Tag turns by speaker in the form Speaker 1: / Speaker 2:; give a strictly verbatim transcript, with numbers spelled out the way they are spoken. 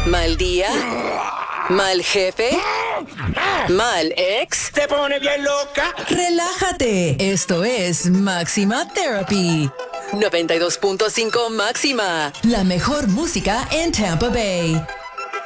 Speaker 1: ¿Mal día? ¿Mal jefe? ¿Mal ex?
Speaker 2: ¿Se pone bien loca?
Speaker 1: Relájate. Esto es Máxima Therapy. noventa y dos punto cinco Máxima. La mejor música en Tampa Bay.